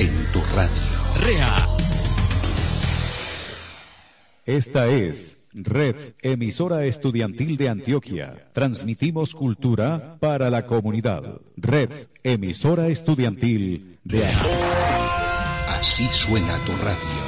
en tu radio. REA. Esta es Red Emisora Estudiantil de Antioquia. Transmitimos cultura para la comunidad. Red Emisora Estudiantil de Antioquia. Así suena tu radio.